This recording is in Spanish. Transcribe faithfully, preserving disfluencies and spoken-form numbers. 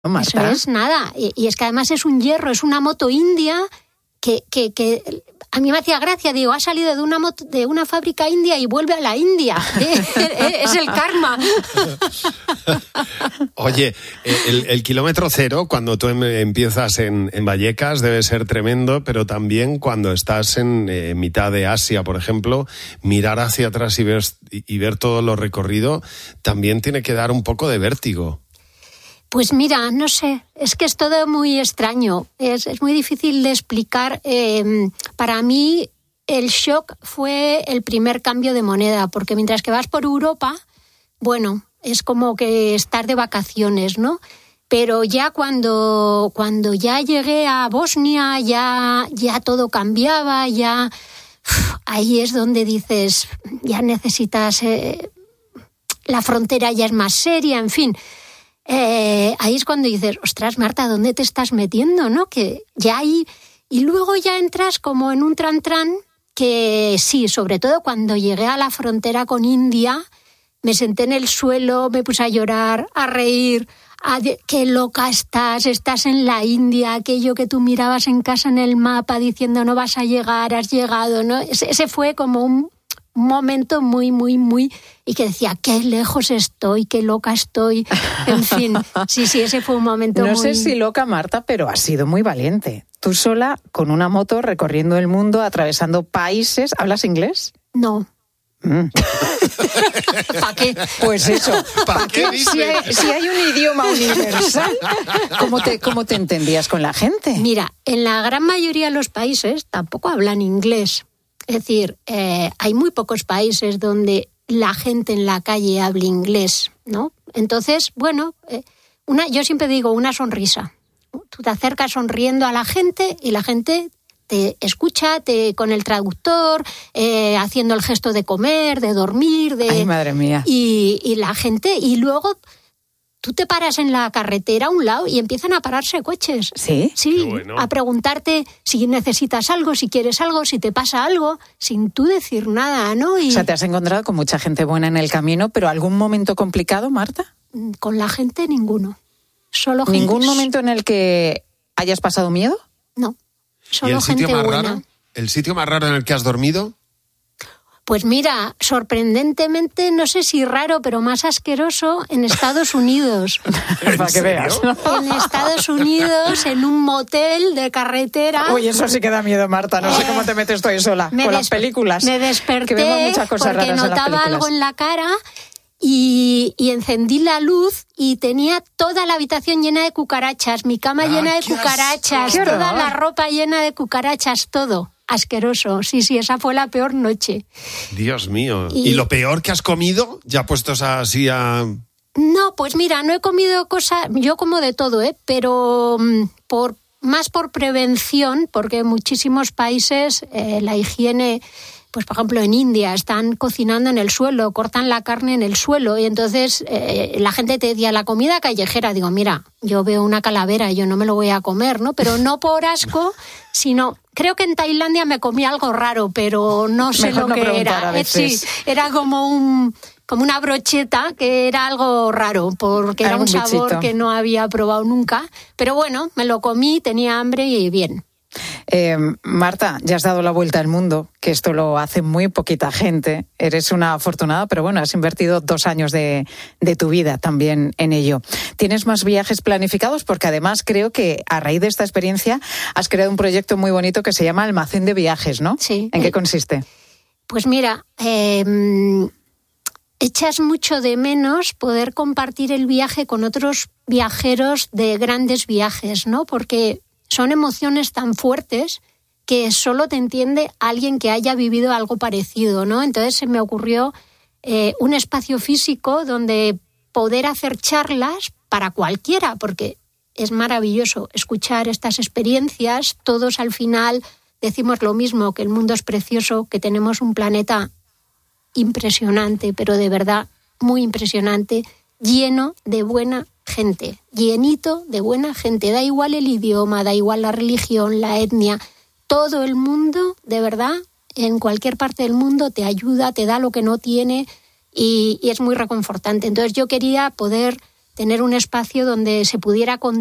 Marta. Eso es nada. Y, y es que además es un hierro, es una moto india que, que, que a mí me hacía gracia. Digo, ha salido de una moto, de una fábrica india y vuelve a la India. Es el karma. Oye, el, el kilómetro cero, cuando tú empiezas en, en Vallecas, debe ser tremendo, pero también cuando estás en eh, mitad de Asia, por ejemplo, mirar hacia atrás y ver, y ver todo lo recorrido, también tiene que dar un poco de vértigo. Pues mira, no sé, es que es todo muy extraño, es, es muy difícil de explicar. Eh, para mí el shock fue el primer cambio de moneda, porque mientras que vas por Europa, bueno, es como que estar de vacaciones, ¿no? Pero ya cuando, cuando ya llegué a Bosnia, ya, ya todo cambiaba, ya uf, ahí es donde dices, ya necesitas, eh, la frontera ya es más seria, en fin. Eh, ahí es cuando dices, ostras, Marta, ¿dónde te estás metiendo? ¿No? Que ya hay... Y luego ya entras como en un tran-tran que sí, sobre todo cuando llegué a la frontera con India, me senté en el suelo, me puse a llorar, a reír, a de, qué loca estás, estás en la India, aquello que tú mirabas en casa en el mapa diciendo no vas a llegar, has llegado, ¿no? Ese, ese fue como un... un momento muy, muy, muy... Y que decía, qué lejos estoy, qué loca estoy. En fin, sí, sí, ese fue un momento no muy... No sé si loca, Marta, pero has sido muy valiente. Tú sola, con una moto, recorriendo el mundo, atravesando países... ¿Hablas inglés? No. Mm. ¿Para qué? Pues eso. ¿Para qué? qué? Si, hay, si hay un idioma universal, ¿cómo te, ¿cómo te entendías con la gente? Mira, en la gran mayoría de los países tampoco hablan inglés. Es decir, eh, hay muy pocos países donde la gente en la calle hable inglés, ¿no? Entonces, bueno, eh, una, yo siempre digo una sonrisa. Tú te acercas sonriendo a la gente y la gente te escucha te, con el traductor, eh, haciendo el gesto de comer, de dormir, de... Ay, madre mía. Y, y la gente, y luego... Tú te paras en la carretera a un lado y empiezan a pararse coches. ¿Sí? Sí, bueno. A preguntarte si necesitas algo, si quieres algo, si te pasa algo, sin tú decir nada, ¿no? Y o sea, te has encontrado con mucha gente buena en el camino, pero ¿algún momento complicado, Marta? Con la gente ninguno. Solo gente... ¿Ningún momento en el que hayas pasado miedo? No, solo ¿Y el sitio gente más buena. raro? ¿El sitio más raro en el que has dormido? Pues mira, sorprendentemente, no sé si raro, pero más asqueroso, en Estados Unidos. Para que veas, ¿no? En Estados Unidos, en un motel de carretera. Uy, eso sí que da miedo, Marta. No eh, sé cómo te metes tú ahí sola con des- las películas. Me desperté que vemos muchas cosas porque raras en las notaba películas. algo en la cara y, y encendí la luz y tenía toda la habitación llena de cucarachas, mi cama Ah, llena de qué cucarachas, asco. toda la ropa llena de cucarachas, todo. Asqueroso, sí, sí, esa fue la peor noche. Dios mío. Y- ¿Y lo peor que has comido? Ya puestos así a... No, pues mira, no he comido cosas, yo como de todo, ¿eh? Pero mm, por más por prevención, porque en muchísimos países eh, la higiene, pues por ejemplo en India están cocinando en el suelo, cortan la carne en el suelo y entonces eh, la gente te decía la comida callejera, digo, mira, yo veo una calavera y yo no me lo voy a comer, ¿no? Pero no por asco, sino... Creo que en Tailandia me comí algo raro, pero no sé Mejor lo no que preguntar era. a veces. Sí, era como un como una brocheta que era algo raro, porque era Algún un sabor bichito. que no había probado nunca. Pero bueno, me lo comí, tenía hambre y bien. Eh, Marta, ya has dado la vuelta al mundo, que esto lo hace muy poquita gente. Eres una afortunada, pero bueno, has invertido dos años de, de tu vida también en ello. ¿Tienes más viajes planificados? Porque además creo que a raíz de esta experiencia has creado un proyecto muy bonito que se llama Almacén de Viajes, ¿no? Sí. ¿En qué consiste? Pues mira, eh, echas mucho de menos poder compartir el viaje con otros viajeros de grandes viajes, ¿no? Porque son emociones tan fuertes que solo te entiende alguien que haya vivido algo parecido, ¿no? Entonces se me ocurrió eh, un espacio físico donde poder hacer charlas para cualquiera, porque es maravilloso escuchar estas experiencias. Todos al final decimos lo mismo, que el mundo es precioso, que tenemos un planeta impresionante, pero de verdad muy impresionante, lleno de buena gente, llenito de buena gente. Da igual el idioma, da igual la religión, la etnia. Todo el mundo, de verdad, en cualquier parte del mundo te ayuda, te da lo que no tiene y, y es muy reconfortante. Entonces yo quería poder tener un espacio donde se pudiera contar